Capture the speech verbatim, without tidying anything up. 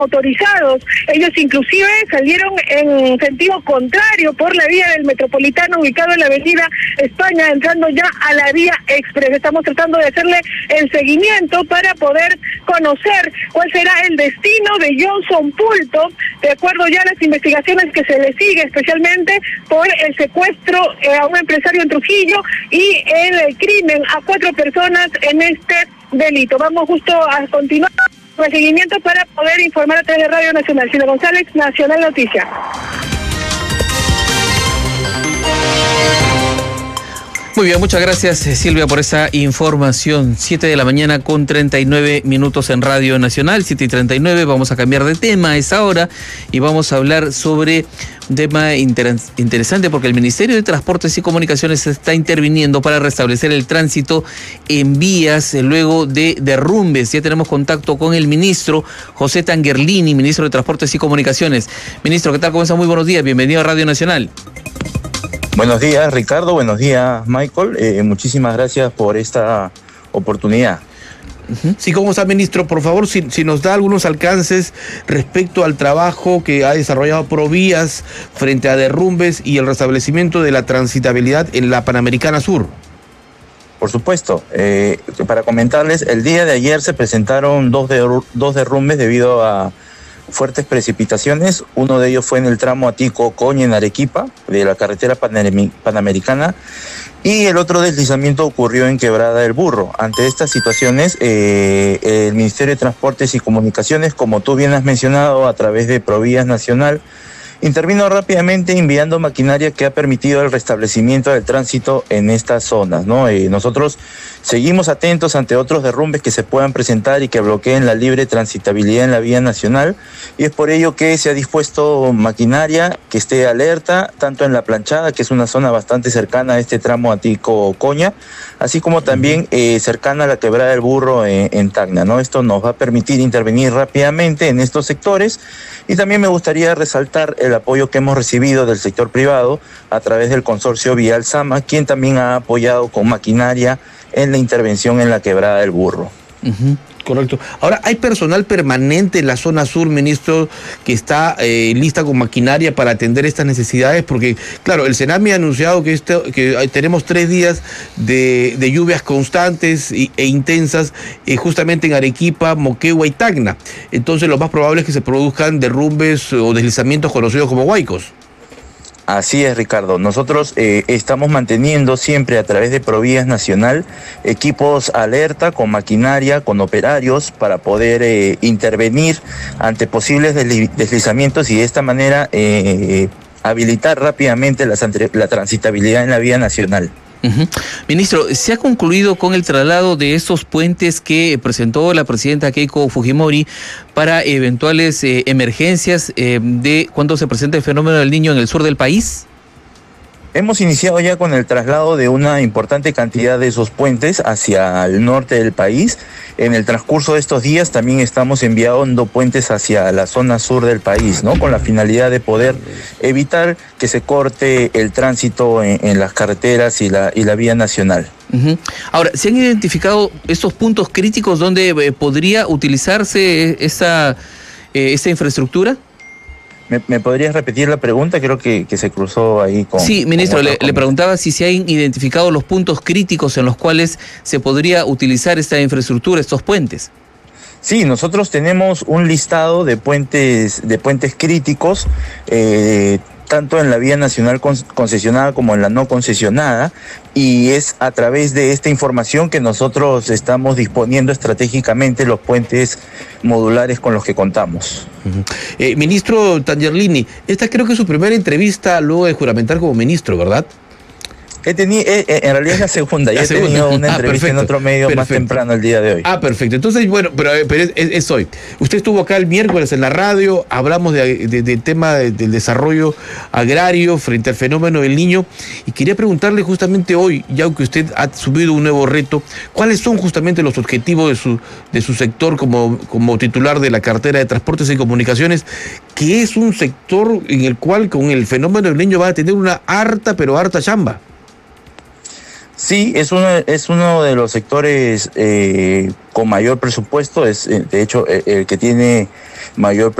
motorizados. Ellos inclusive salieron en sentido contrario por la vía del Metropolitano ubicado en la avenida España, entrando ya a la vía Express. Estamos tratando de hacerle el seguimiento para poder conocer cuál será el destino de Johnson Pulto, de acuerdo ya a las investigaciones que se le sigue, especialmente por el secuestro eh, a un empresario en Trujillo y el crimen a cuatro personas en este delito. Vamos justo a continuar con el seguimiento para poder informar a través de Radio Nacional. Silvia González, Nacional Noticias. Muy bien, muchas gracias Silvia por esa información. siete de la mañana con treinta y nueve minutos en Radio Nacional, siete y treinta y nueve, vamos a cambiar de tema a esa hora y vamos a hablar sobre un tema inter- interesante porque el Ministerio de Transportes y Comunicaciones está interviniendo para restablecer el tránsito en vías eh, luego de derrumbes. Ya tenemos contacto con el ministro José Tanguerlini, ministro de Transportes y Comunicaciones. Ministro, ¿qué tal? ¿Cómo está? Muy buenos días, bienvenido a Radio Nacional. Buenos días, Ricardo. Buenos días, Michael. Eh, muchísimas gracias por esta oportunidad. Sí, ¿cómo está, ministro? Por favor, si, si nos da algunos alcances respecto al trabajo que ha desarrollado Provías frente a derrumbes y el restablecimiento de la transitabilidad en la Panamericana Sur. Por supuesto. Eh, para comentarles, el día de ayer se presentaron dos, derru- dos derrumbes debido a fuertes precipitaciones. Uno de ellos fue en el tramo Atico-Ocoña en Arequipa, de la carretera Panam- Panamericana, y el otro deslizamiento ocurrió en Quebrada del Burro. Ante estas situaciones, eh, el Ministerio de Transportes y Comunicaciones, como tú bien has mencionado, a través de Provías Nacional, intervino rápidamente enviando maquinaria que ha permitido el restablecimiento del tránsito en estas zonas, ¿no? Eh, nosotros seguimos atentos ante otros derrumbes que se puedan presentar y que bloqueen la libre transitabilidad en la vía nacional, y es por ello que se ha dispuesto maquinaria que esté alerta, tanto en La Planchada, que es una zona bastante cercana a este tramo Atico-Ocoña, así como también eh, cercana a la Quebrada del Burro en, en Tacna, ¿no? Esto nos va a permitir intervenir rápidamente en estos sectores, y también me gustaría resaltar el apoyo que hemos recibido del sector privado a través del consorcio Vial Sama, quien también ha apoyado con maquinaria en la intervención en la Quebrada del Burro. Uh-huh. Correcto. Ahora, ¿hay personal permanente en la zona sur, ministro, que está eh, lista con maquinaria para atender estas necesidades? Porque, claro, el Senami ha anunciado que, este, que tenemos tres días de, de lluvias constantes y, e intensas eh, justamente en Arequipa, Moquegua y Tacna. Entonces, lo más probable es que se produzcan derrumbes o deslizamientos conocidos como huaicos. Así es, Ricardo. Nosotros eh, estamos manteniendo siempre a través de Provías Nacional equipos alerta con maquinaria, con operarios para poder eh, intervenir ante posibles deslizamientos y de esta manera eh, habilitar rápidamente la, la transitabilidad en la vía nacional. Uh-huh. Ministro, ¿se ha concluido con el traslado de esos puentes que presentó la presidenta Keiko Fujimori para eventuales eh, emergencias eh, de cuando se presente el fenómeno del Niño en el sur del país? Hemos iniciado ya con el traslado de una importante cantidad de esos puentes hacia el norte del país. En el transcurso de estos días también estamos enviando puentes hacia la zona sur del país, ¿no? Con la finalidad de poder evitar que se corte el tránsito en, en las carreteras y la, y la vía nacional. Uh-huh. Ahora, ¿se han identificado estos puntos críticos donde eh, podría utilizarse esa, eh, esa infraestructura? ¿Me, ¿Me podrías repetir la pregunta? Creo que, que se cruzó ahí con... Sí, ministro, con le, le preguntaba si se han identificado los puntos críticos en los cuales se podría utilizar esta infraestructura, estos puentes. Sí, nosotros tenemos un listado de puentes, de puentes críticos, eh, tanto en la vía nacional concesionada como en la no concesionada, y es a través de esta información que nosotros estamos disponiendo estratégicamente los puentes modulares con los que contamos. Uh-huh. Eh, ministro Tanguerlini, esta creo que es su primera entrevista luego de juramentar como ministro, ¿verdad? He tenido, eh, eh, en realidad es la segunda, ya he tenido una ah, entrevista perfecto, en otro medio perfecto. más temprano el día de hoy. Ah, perfecto. Entonces, bueno, pero, pero es, es, es hoy. Usted estuvo acá el miércoles en la radio, hablamos de, de, del tema de, del desarrollo agrario frente al fenómeno del Niño, y quería preguntarle justamente hoy, ya que usted ha subido un nuevo reto, ¿cuáles son justamente los objetivos de su, de su sector como, como titular de la cartera de Transportes y Comunicaciones, que es un sector en el cual con el fenómeno del Niño va a tener una harta, pero harta chamba? Sí, es uno, es uno de los sectores eh, con mayor presupuesto, es eh, de hecho el, el que tiene mayor